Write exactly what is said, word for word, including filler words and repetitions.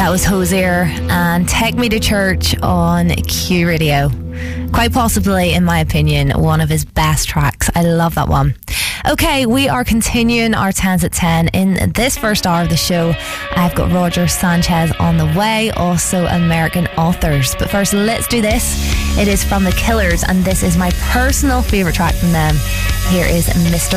That was Hozier and Take Me to Church on Q Radio. Quite possibly, in my opinion, one of his best tracks. I love that one. Okay, we are continuing our tens at ten. In this first hour of the show, I've got Roger Sanchez on the way, also American authors. But first, let's do this. It is from The Killers, and this is my personal favourite track from them. Here is Mister